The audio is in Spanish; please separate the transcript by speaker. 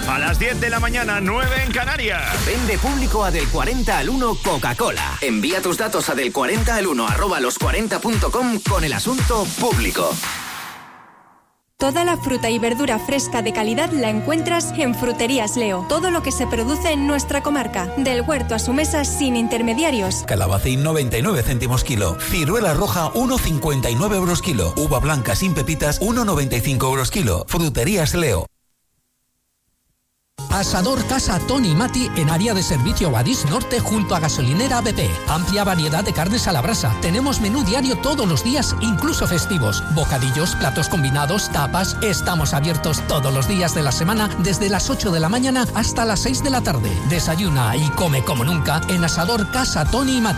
Speaker 1: A las 10 de la mañana, 9 en Canarias.
Speaker 2: Vende público a del 40 al 1 Coca-Cola. Envía tus datos a del 40 al 1 @los40.com con el asunto público.
Speaker 3: Toda la fruta y verdura fresca de calidad la encuentras en Fruterías Leo. Todo lo que se produce en nuestra comarca. Del huerto a su mesa sin intermediarios.
Speaker 4: Calabacín 99 céntimos kilo. Ciruela roja 1,59 euros kilo. Uva blanca sin pepitas 1,95 euros kilo. Fruterías Leo.
Speaker 5: Asador Casa Tony Mati en área de servicio Badís Norte junto a gasolinera BP. Amplia variedad de carnes a la brasa. Tenemos menú diario todos los días, incluso festivos. Bocadillos, platos combinados, tapas. Estamos abiertos todos los días de la semana desde las 8 de la mañana hasta las 6 de la tarde. Desayuna y come como nunca en Asador Casa Tony Mati.